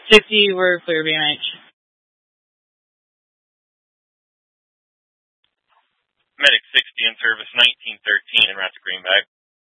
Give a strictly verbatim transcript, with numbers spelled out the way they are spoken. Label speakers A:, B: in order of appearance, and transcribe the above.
A: fifty, we're clear B M H.
B: Medic sixty in service nineteen thirteen en route to Greenback.